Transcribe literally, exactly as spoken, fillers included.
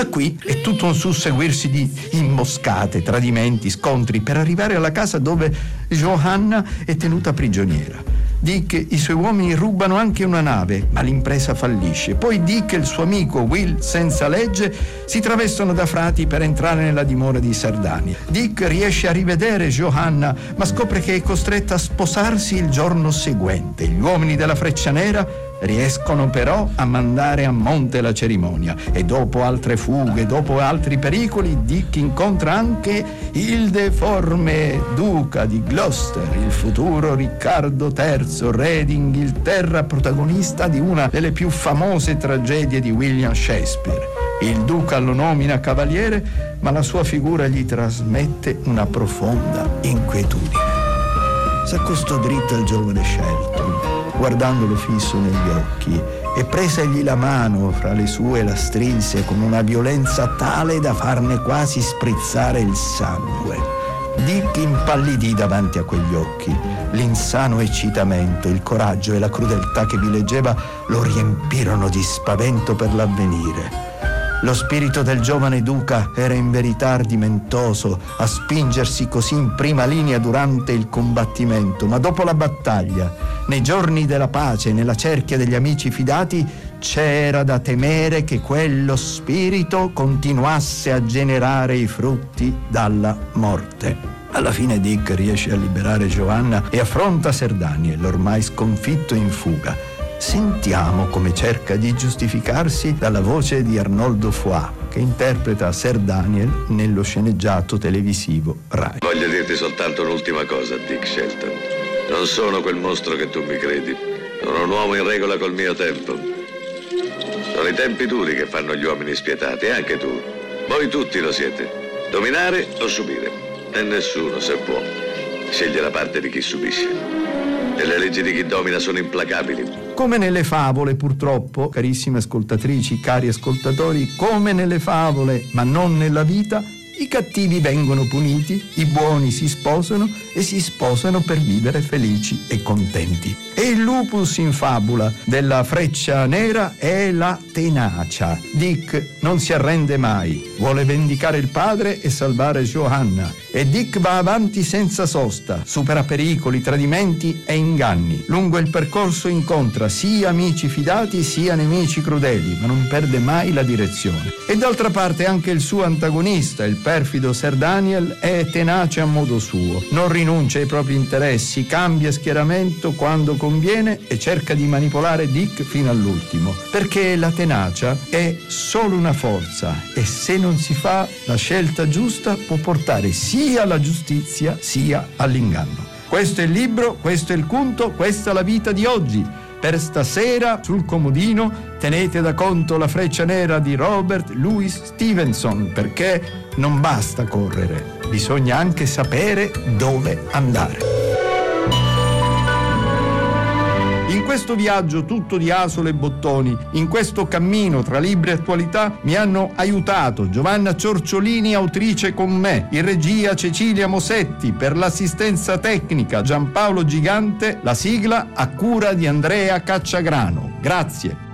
Da qui è tutto un susseguirsi di imboscate, tradimenti, scontri per arrivare alla casa dove Johanna è tenuta prigioniera. Dick, i suoi uomini rubano anche una nave, ma l'impresa fallisce. Poi Dick e il suo amico Will, senza legge, si travestono da frati per entrare nella dimora di Sardania. Dick riesce a rivedere Johanna, ma scopre che è costretta a sposarsi il giorno seguente. Gli uomini della Freccia Nera riescono però a mandare a monte la cerimonia e dopo altre fughe, dopo altri pericoli, Dick incontra anche il deforme duca di Gloucester, il futuro Riccardo terzo, re d'Inghilterra, protagonista di una delle più famose tragedie di William Shakespeare. Il duca lo nomina cavaliere, ma la sua figura gli trasmette una profonda inquietudine. S'accostò dritto al giovane Shelton, guardandolo fisso negli occhi, e presegli la mano fra le sue e la strinse con una violenza tale da farne quasi sprizzare il sangue. Dick impallidì davanti a quegli occhi. L'insano eccitamento, il coraggio e la crudeltà che vi leggeva lo riempirono di spavento per l'avvenire. Lo spirito del giovane duca era in verità ardimentoso a spingersi così in prima linea durante il combattimento, ma dopo la battaglia, nei giorni della pace, nella cerchia degli amici fidati, c'era da temere che quello spirito continuasse a generare i frutti dalla morte. Alla fine Dick riesce a liberare Johanna e affronta Sir Daniel, ormai sconfitto in fuga. Sentiamo come cerca di giustificarsi dalla voce di Arnoldo Foix, che interpreta Sir Daniel nello sceneggiato televisivo Rai. Voglio dirti soltanto un'ultima cosa, Dick Shelton. Non sono quel mostro che tu mi credi. Sono un uomo in regola col mio tempo. Sono i tempi duri che fanno gli uomini spietati, e anche tu. Voi tutti lo siete. Dominare o subire. E nessuno, se può, sceglie la parte di chi subisce. E le leggi di chi domina sono implacabili. Come nelle favole, purtroppo, carissime ascoltatrici, cari ascoltatori, come nelle favole, ma non nella vita, i cattivi vengono puniti, i buoni si sposano e si sposano per vivere felici e contenti. E il lupus in fabula della Freccia Nera è la tenacia. Dick non si arrende mai, vuole vendicare il padre e salvare Johanna. E Dick va avanti senza sosta, supera pericoli, tradimenti e inganni. Lungo il percorso incontra sia amici fidati sia nemici crudeli, ma non perde mai la direzione. E d'altra parte anche il suo antagonista, il perfido Sir Daniel, è tenace a modo suo. Non rinuncia ai propri interessi, cambia schieramento quando conviene e cerca di manipolare Dick fino all'ultimo. Perché la tenacia è solo una forza e se non si fa la scelta giusta può portare sia alla giustizia sia all'inganno. Questo è il libro, questo è il conto, questa è la vita di oggi. Per stasera sul comodino tenete da conto La Freccia Nera di Robert Louis Stevenson, perché non basta correre, bisogna anche sapere dove andare. In questo viaggio tutto di asole e bottoni, in questo cammino tra libri e attualità, mi hanno aiutato Giovanna Ciorciolini, autrice con me, in regia Cecilia Mosetti, per l'assistenza tecnica Giampaolo Gigante, la sigla a cura di Andrea Cacciagrano. Grazie.